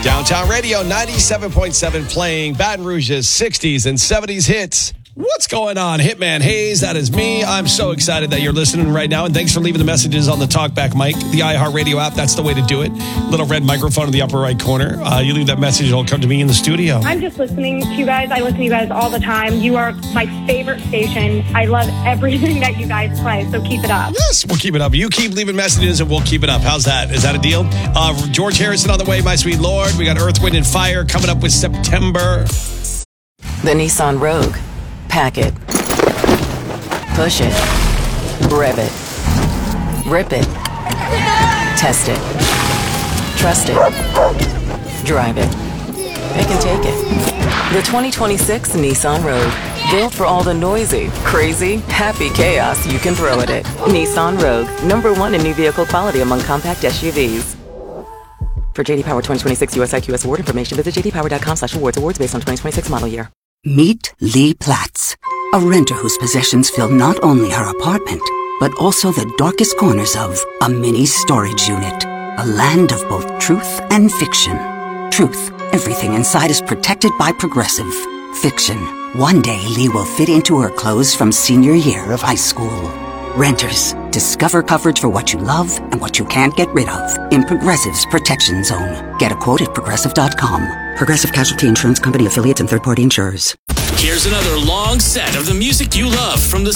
Downtown Radio 97.7 playing Baton Rouge's 60s and 70s hits. What's going on? Hitman Hayes, that is me. I'm so excited that you're listening right now, and thanks for leaving the messages on the TalkBack mic, the iHeartRadio app. That's the way to do it. Little red microphone in the upper right corner. You leave that message, it'll come to me in the studio. I'm just listening to you guys. I listen to you guys all the time. You are my favorite station. I love everything that you guys play, so keep it up. Yes, we'll keep it up. You keep leaving messages, and we'll keep it up. How's that? Is that a deal? George Harrison on the way, My Sweet Lord. We got Earth, Wind, and Fire coming up with September. The Nissan Rogue. Pack it. Push it. Rev it. Rip it. Test it. Trust it. Drive it. Pick and take it. The 2026 Nissan Rogue. Built for all the noisy, crazy, happy chaos you can throw at it. Nissan Rogue. #1 in new vehicle quality among compact SUVs. For JD Power 2026 US IQS award information, visit jdpower.com/awards. Awards based on 2026 model year. Meet Lee Platts, a renter whose possessions fill not only her apartment, but also the darkest corners of a mini storage unit. A land of both truth and fiction. Truth, everything inside is protected by Progressive. Fiction, one day Lee will fit into her clothes from senior year of high school. Renters, discover coverage for what you love and what you can't get rid of in Progressive's Protection Zone. Get a quote at Progressive.com. Progressive Casualty Insurance Company affiliates and third-party insurers. Here's another long set of the music you love from the